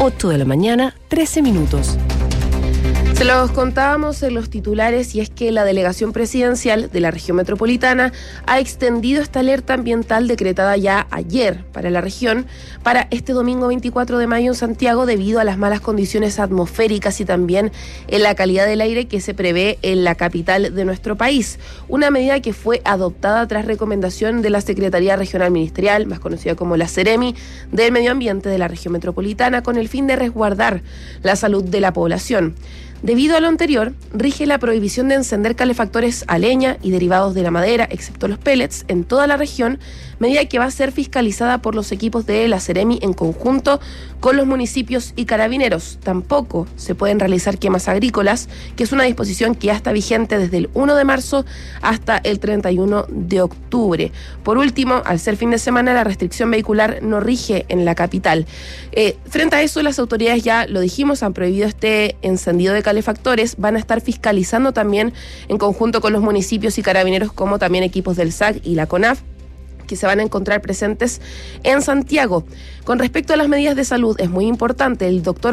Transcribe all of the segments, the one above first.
8 de la mañana, 13 minutos. Se los contábamos en los titulares y es que la delegación presidencial de la región metropolitana ha extendido esta alerta ambiental decretada ya ayer para la región para este domingo 24 de mayo en Santiago debido a las malas condiciones atmosféricas y también en la calidad del aire que se prevé en la capital de nuestro país. Una medida que fue adoptada tras recomendación de la Secretaría Regional Ministerial, más conocida como la Seremi, del Medio Ambiente de la región metropolitana con el fin de resguardar la salud de la población. Debido a lo anterior, rige la prohibición de encender calefactores a leña y derivados de la madera, excepto los pellets, en toda la región, medida que va a ser fiscalizada por los equipos de la Seremi en conjunto con los municipios y carabineros. Tampoco se pueden realizar quemas agrícolas, que es una disposición que ya está vigente desde el 1 de marzo hasta el 31 de octubre. Por último, al ser fin de semana, la restricción vehicular no rige en la capital. Frente a eso, las autoridades, ya lo dijimos, han prohibido este encendido de calefactores, van a estar fiscalizando también en conjunto con los municipios y carabineros, como también equipos del SAC y la CONAF, que se van a encontrar presentes en Santiago. Con respecto a las medidas de salud, es muy importante. El doctor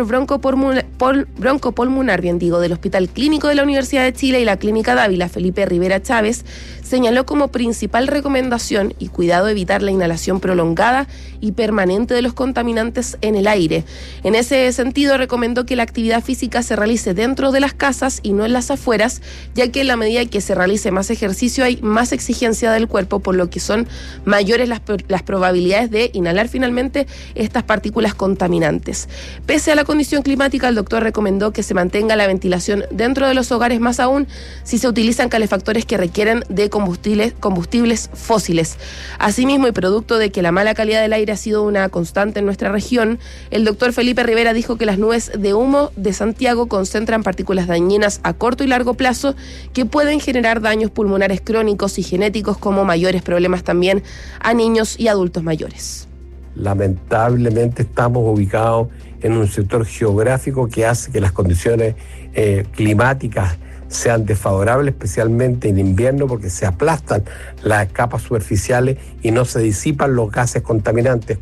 broncopulmonar, del Hospital Clínico de la Universidad de Chile y la Clínica Dávila, Felipe Rivera Chávez, señaló como principal recomendación y cuidado evitar la inhalación prolongada y permanente de los contaminantes en el aire. En ese sentido, recomendó que la actividad física se realice dentro de las casas y no en las afueras, ya que en la medida que se realice más ejercicio hay más exigencia del cuerpo, por lo que son mayores las probabilidades de inhalar finalmente estas partículas contaminantes. Pese a la condición climática, el doctor recomendó que se mantenga la ventilación dentro de los hogares, más aún si se utilizan calefactores que requieren de combustibles fósiles. Asimismo, y producto de que la mala calidad del aire ha sido una constante en nuestra región, el doctor Felipe Rivera dijo que las nubes de humo de Santiago concentran partículas dañinas a corto y largo plazo que pueden generar daños pulmonares crónicos y genéticos, como mayores problemas también a niños y adultos mayores. Lamentablemente estamos ubicados en un sector geográfico que hace que las condiciones climáticas sean desfavorables, especialmente en invierno, porque se aplastan las capas superficiales y no se disipan los gases contaminantes.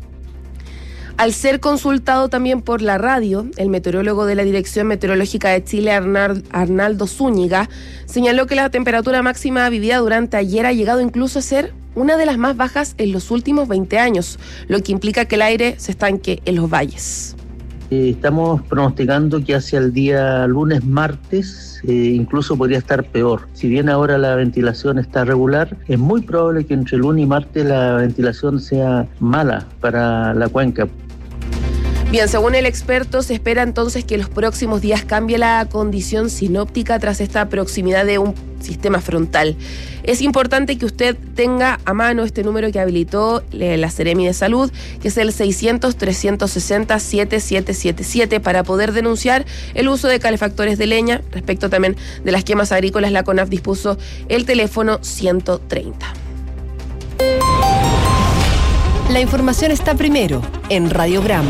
Al ser consultado también por la radio, el meteorólogo de la Dirección Meteorológica de Chile, Arnaldo Zúñiga, señaló que la temperatura máxima vivida durante ayer ha llegado incluso a ser una de las más bajas en los últimos 20 años, lo que implica que el aire se estanque en los valles. Estamos pronosticando que hacia el día lunes, martes, incluso podría estar peor. Si bien ahora la ventilación está regular, es muy probable que entre lunes y martes la ventilación sea mala para la cuenca. Bien, según el experto, se espera entonces que en los próximos días cambie la condición sinóptica tras esta proximidad de un sistema frontal. Es importante que usted tenga a mano este número que habilitó la Seremi de Salud, que es el 600-360-7777, para poder denunciar el uso de calefactores de leña. Respecto también de las quemas agrícolas, la CONAF dispuso el teléfono 130. La información está primero en Radiograma.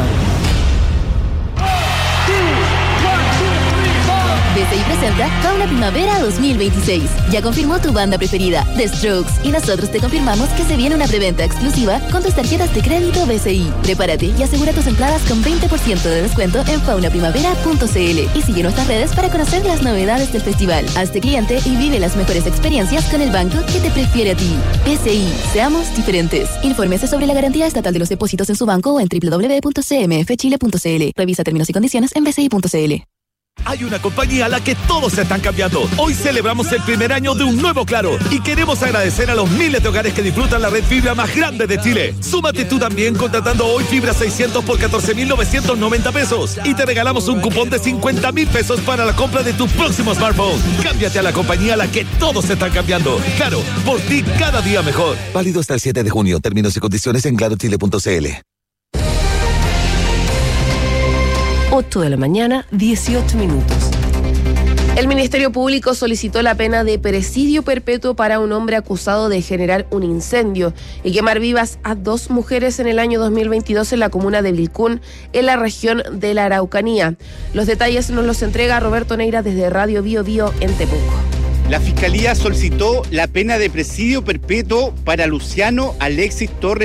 BCI presenta Fauna Primavera 2026. Ya confirmó tu banda preferida, The Strokes, y nosotros te confirmamos que se viene una preventa exclusiva con tus tarjetas de crédito BCI. Prepárate y asegura tus entradas con 20% de descuento en faunaprimavera.cl y sigue nuestras redes para conocer las novedades del festival. Hazte cliente y vive las mejores experiencias con el banco que te prefiere a ti. BCI, seamos diferentes. Infórmese sobre la garantía estatal de los depósitos en su banco o en www.cmfchile.cl. Revisa términos y condiciones en bci.cl. Hay una compañía a la que todos se están cambiando. Hoy celebramos el primer año de un nuevo Claro y queremos agradecer a los miles de hogares que disfrutan la red fibra más grande de Chile. Súmate tú también contratando hoy fibra 600 por 14.990 pesos y te regalamos un cupón de 50.000 pesos para la compra de tu próximo smartphone. Cámbiate a la compañía a la que todos se están cambiando. Claro, por ti cada día mejor. Válido hasta el 7 de junio. Términos y condiciones en clarochile.cl. 8 de la mañana, 18 minutos. El Ministerio Público solicitó la pena de presidio perpetuo para un hombre acusado de generar un incendio y quemar vivas a 2 mujeres en el año 2022 en la comuna de Vilcún, en la región de la Araucanía. Los detalles nos los entrega Roberto Neira desde Radio Bio Bio en Temuco. La Fiscalía solicitó la pena de presidio perpetuo para Luciano Alexis Torres